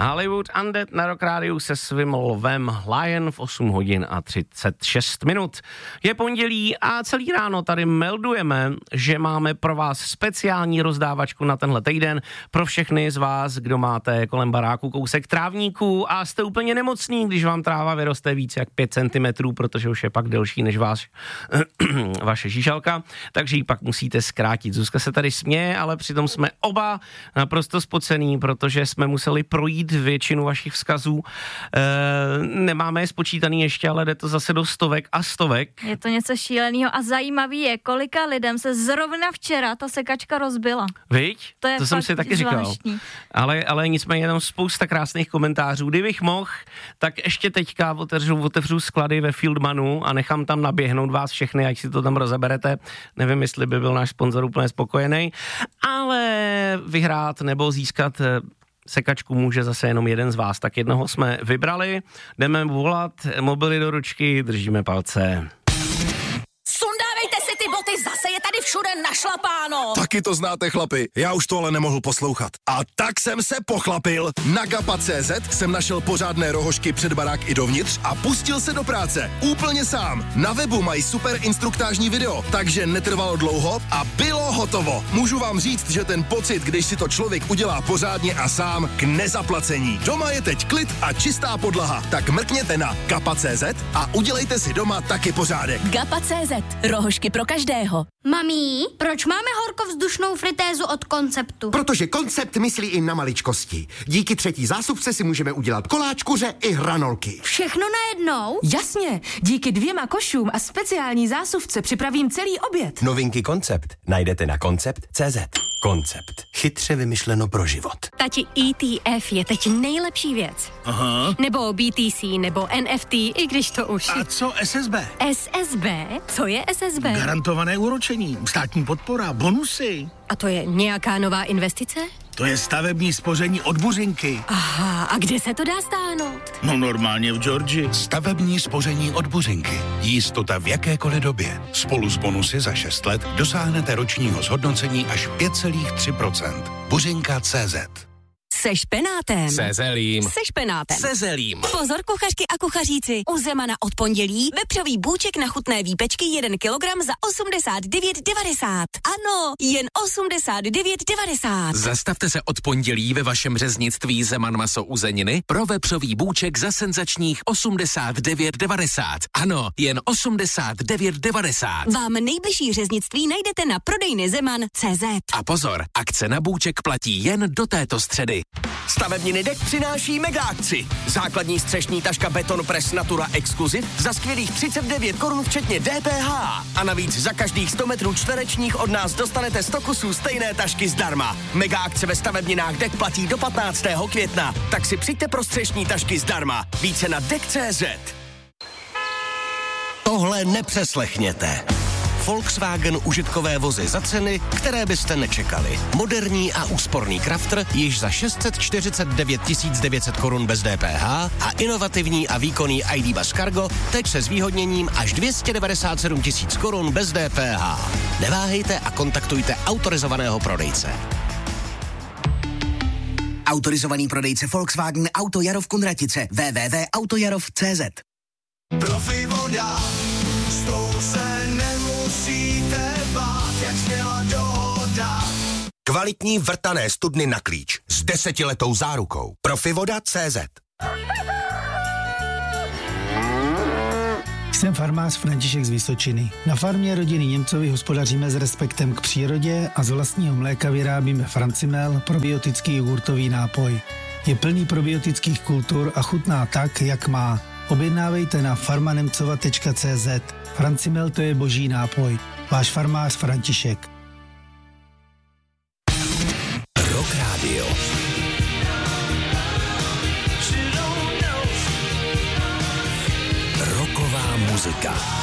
Hollywood Undead na Rock Rádiu se svým lovem Lion v 8 hodin a 36 minut. Je pondělí a celý ráno tady meldujeme, že máme pro vás speciální rozdávačku na tenhle týden pro všechny z vás, kdo máte kolem baráku kousek trávníků a jste úplně nemocný, když vám tráva vyroste víc jak 5 cm, protože už je pak delší než vaše žížalka, takže ji pak musíte zkrátit. Zuzka se tady směje, ale přitom jsme oba naprosto spocený, protože jsme museli projít většinu vašich vzkazů. Nemáme je spočítaný ještě, ale jde to zase do stovek a stovek. Je to něco šíleného a zajímavý je, kolika lidem se zrovna včera ta sekačka rozbila. Viď? To jsem si taky zvláštní. Říkal. Ale nicméně tam spousta krásných komentářů. Kdybych mohl, tak ještě teďka otevřu sklady ve Fieldmanu a nechám tam naběhnout vás všechny, ať si to tam rozeberete. Nevím, jestli by byl náš sponzor úplně spokojený, ale vyhrát nebo získat sekačku může zase jenom jeden z vás. Tak jednoho jsme vybrali, jdeme volat, mobily do ručky, držíme palce. Sundávejte si ty boty, zase je tady všude našlapáno. Taky to znáte, chlapi. Já už to ale nemohl poslouchat. A tak jsem se pochlapil. Na Gapa.cz jsem našel pořádné rohožky před barák i dovnitř a pustil se do práce. Úplně sám. Na webu mají super instruktážní video, takže netrvalo dlouho a bylo hotovo. Můžu vám říct, že ten pocit, když si to člověk udělá pořádně a sám, k nezaplacení. Doma je teď klid a čistá podlaha. Tak mrkněte na Gapa.cz a udělejte si doma taky pořádek. Gapa.cz. Rohožky pro každého. Mami, proč máme horkovzdušnou fritézu od Konceptu? Protože Koncept myslí i na maličkosti. Díky třetí zásuvce si můžeme udělat koláč, kuře i hranolky. Všechno najednou? Jasně, díky 2 košům a speciální zásuvce připravím celý oběd. Novinky Koncept najdete na koncept.cz. Koncept. Chytře vymyšleno pro život. Tati, ETF je teď nejlepší věc. Aha. Nebo BTC, nebo NFT, i když to už... A co SSB? SSB? Co je SSB? Garantované úročení, státní podpora, bonusy. A to je nějaká nová investice? To je stavební spoření od Buřinky. Aha, a kde se to dá stáhnout? No normálně v Georgii. Stavební spoření od Buřinky. Jistota v jakékoliv době. Spolu s bonusy za 6 let dosáhnete ročního zhodnocení až 5,3%. Buřinka.cz. Se špenátem. Se zelím. Se špenátem. Se zelím. Pozor, kuchařky a kuchaříci. U Zemana od pondělí vepřový bůček na chutné výpečky 1 kilogram za 89,90. Ano, jen 89,90. Zastavte se od pondělí ve vašem řeznictví Zeman maso uzeniny pro vepřový bůček za senzačních 89,90. Ano, jen 89,90. Vám nejbližší řeznictví najdete na prodejny Zeman.cz. A pozor, akce na bůček platí jen do této středy. Stavebniny Dek přináší mega akci. Základní střešní taška Beton Press Natura Exclusive za skvělých 39 korun včetně DPH. A navíc za každých 100 metrů čtverečních od nás dostanete 100 kusů stejné tašky zdarma. Mega akce ve stavebninách Dek platí do 15. května. Tak si přijďte pro střešní tašky zdarma. Více na Dek.cz. Tohle nepřeslechněte. Volkswagen užitkové vozy za ceny, které byste nečekali. Moderní a úsporný Crafter již za 649 900 korun bez DPH a inovativní a výkonný ID Buzz Cargo teď se zvýhodněním až 297 000 korun bez DPH. Neváhejte a kontaktujte autorizovaného prodejce. Autorizovaný prodejce Volkswagen Auto Jarov Kunratice www.autojarov.cz. Profi voda, s tou se nemusíte bát, jak směla dohoda. Kvalitní vrtané studny na klíč s 10letou zárukou. Profivoda.cz. Jsem farmář František z Vysočiny. Na farmě rodiny Němcovi hospodaříme s respektem k přírodě a z vlastního mléka vyrábíme Francimel, probiotický jogurtový nápoj. Je plný probiotických kultur a chutná tak, jak má. Objednávejte na farmanemcova.cz. Francimel, to je boží nápoj. Váš farmář František. Rock Radio. Rocková muzika.